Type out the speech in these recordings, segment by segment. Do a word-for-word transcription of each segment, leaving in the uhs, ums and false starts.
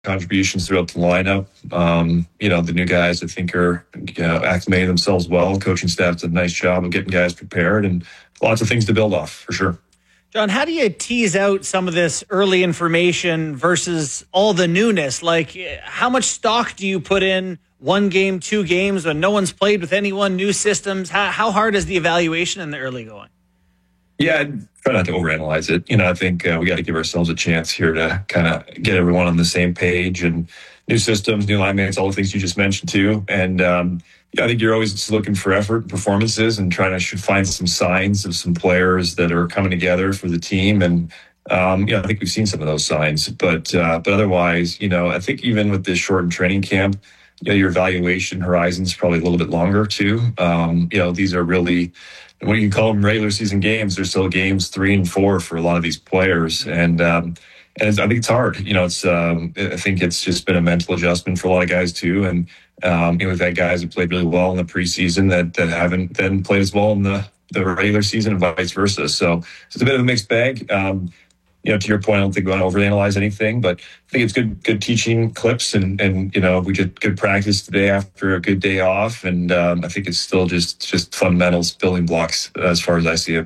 contributions throughout the lineup. Um, you know, the new guys, I think, are you know, acclimating themselves well. Coaching staff did a nice job of getting guys prepared, and lots of things to build off, for sure. John, how do you tease out some of this early information versus all the newness? Like, how much stock do you put in one game, two games when no one's played with anyone, new systems? How, how hard is the evaluation in the early going? Yeah, I'd try not to overanalyze it. You know, I think uh, we got to give ourselves a chance here to kind of get everyone on the same page, and new systems, new line mates, all the things you just mentioned too. And um, yeah, I think you're always just looking for effort and performances and trying to find some signs of some players that are coming together for the team. And um, yeah, I think we've seen some of those signs. But uh, but otherwise, you know, I think even with this shortened training camp, you know, your evaluation horizon is probably a little bit longer too. Um, you know, these are really, when you call them regular season games, they're still games three and four for a lot of these players. And, um, and it's, I think it's hard. You know, it's, um, I think it's just been a mental adjustment for a lot of guys too. And, um, you know, we've had guys who played really well in the preseason that, that haven't then played as well in the, the regular season and vice versa. So it's a bit of a mixed bag. Um, You know, to your point, I don't think we want to overanalyze anything, but I think it's good, good teaching clips, and and you know, we get good practice today after a good day off, and um, I think it's still just just fundamentals, building blocks, as far as I see it.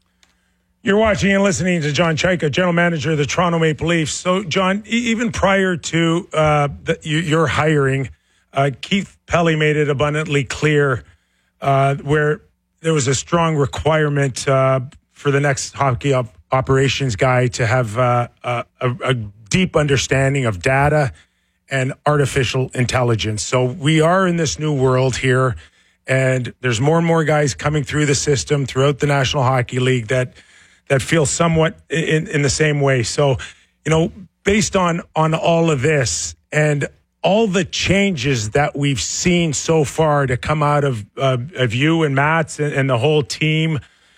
You're watching and listening to John Chayka, General Manager of the Toronto Maple Leafs. So, John, e- even prior to uh, the, your hiring, uh, Keith Pelly made it abundantly clear uh, where there was a strong requirement uh, for the next hockey op- operations guy to have uh, a, a deep understanding of data and artificial intelligence. So we are in this new world here, and there's more and more guys coming through the system throughout the National Hockey League that that feel somewhat in, in the same way. So, you know, based on on all of this and all the changes that we've seen so far to come out of uh, of you and Matt's and, and the whole team,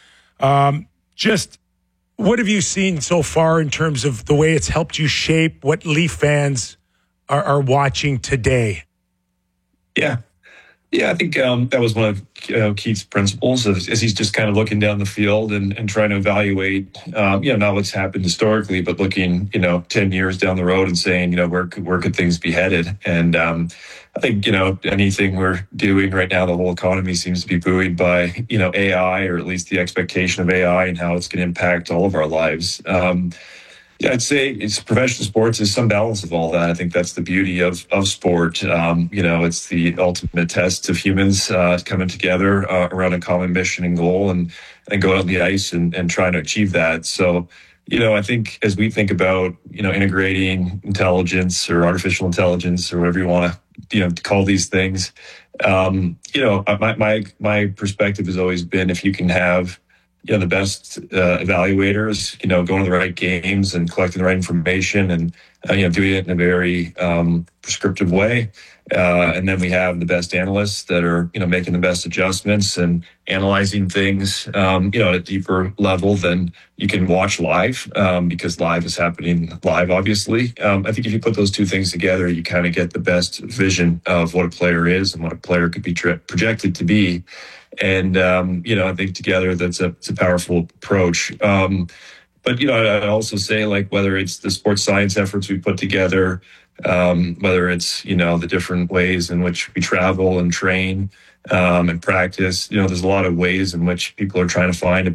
um, just what have you seen so far in terms of the way it's helped you shape what Leaf fans are, are watching today? Yeah. Yeah, I think um, that was one of uh, Keith's principles as, as he's just kind of looking down the field and, and trying to evaluate, um, you know, not what's happened historically, but looking, you know, ten years down the road and saying, you know, where could, where could things be headed? And um, I think, you know, anything we're doing right now, the whole economy seems to be buoyed by, you know, A I, or at least the expectation of A I and how it's going to impact all of our lives. Um, Yeah, I'd say it's professional sports is some balance of all that. I think that's the beauty of of sport. Um, you know, it's the ultimate test of humans uh, coming together uh, around a common mission and goal, and and go out on the ice and, and trying to achieve that. So, you know, I think as we think about, you know, integrating intelligence or artificial intelligence or whatever you want to, you know, call these things, um, you know, my my my perspective has always been, if you can have, you know, the best uh, evaluators, you know, going to the right games and collecting the right information, and, uh, you know, doing it in a very um, prescriptive way. Uh, and then we have the best analysts that are, you know, making the best adjustments and analyzing things, um, you know, at a deeper level than you can watch live, um, because live is happening live, obviously. Um, I think if you put those two things together, you kind of get the best vision of what a player is and what a player could be tra- projected to be. And, um, you know, I think together that's a, it's a powerful approach. Um, but, you know, I'd also say, like, whether it's the sports science efforts we put together, um, whether it's, you know, the different ways in which we travel and train um, and practice, you know, there's a lot of ways in which people are trying to find a